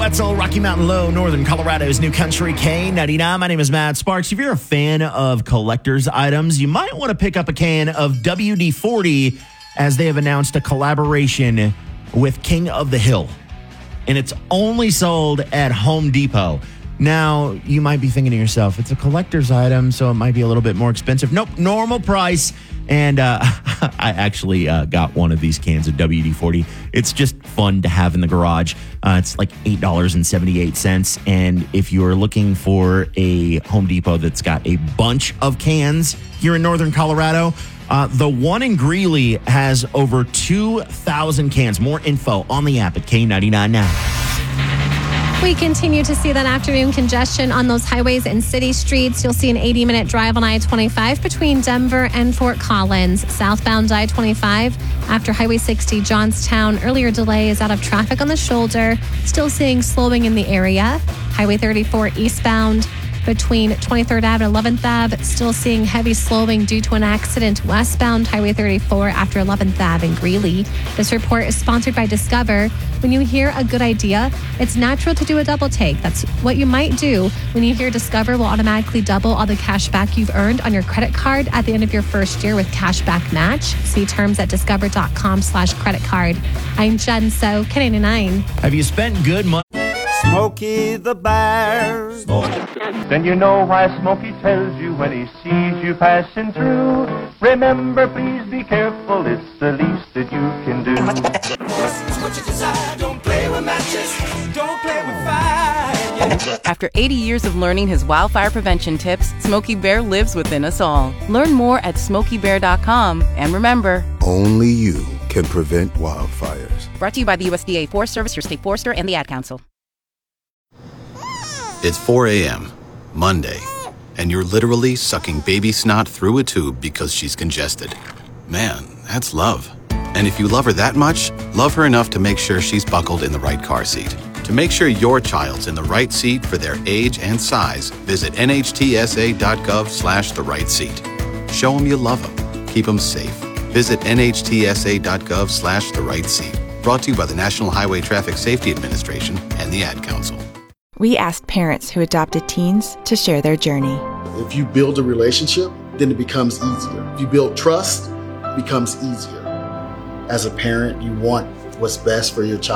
Wetzel, Rocky Mountain Low, Northern Colorado's New Country K99. My name is Matt Sparks. If you're a fan of collector's items, you might want to pick up a can of WD-40 as they have announced a collaboration with King of the Hill. And it's only sold at Home Depot. Now, you might be thinking to yourself, it's a collector's item, so it might be a little bit more expensive. Nope, normal price. And I actually got one of these cans of WD-40. It's just fun to have in the garage. It's like $8.78. And if you're looking for a Home Depot that's got a bunch of cans here in Northern Colorado, the one in Greeley has over 2,000 cans. More info on the app at K99 now. We continue to see that afternoon congestion on those highways and city streets. You'll see an 80-minute drive on I-25 between Denver and Fort Collins. Southbound I-25 after Highway 60 Johnstown. Earlier delay is out of traffic on the shoulder. Still seeing slowing in the area. Highway 34 eastbound between 23rd Ave and 11th Ave. Still seeing heavy slowing due to an accident westbound Highway 34 after 11th Ave in Greeley. This report is sponsored by Discover. When you hear a good idea, it's natural to do a double take. That's what you might do when you hear Discover will automatically double all the cash back you've earned on your credit card at the end of your first year with Cashback Match. See terms at discover.com/credit card. I'm Jen So, K99. Have you spent good money? Smokey the Bear. Then you know why Smokey tells you when he sees you passing through. Remember, please be careful, it's the least that you can do. What you desire, don't play with matches, don't play with fire. After 80 years of learning his wildfire prevention tips, Smokey Bear lives within us all. Learn more at SmokeyBear.com. And remember, only you can prevent wildfires. Brought to you by the USDA Forest Service, your state forester, and the Ad Council. It's 4 a.m., Monday, and you're literally sucking baby snot through a tube because she's congested. Man, that's love. And if you love her that much, love her enough to make sure she's buckled in the right car seat. To make sure your child's in the right seat for their age and size, visit nhtsa.gov/the right seat. Show them you love them. Keep them safe. Visit nhtsa.gov/the right seat. Brought to you by the National Highway Traffic Safety Administration and the Ad Council. We asked parents who adopted teens to share their journey. If you build a relationship, then it becomes easier. If you build trust, it becomes easier. As a parent, you want what's best for your child.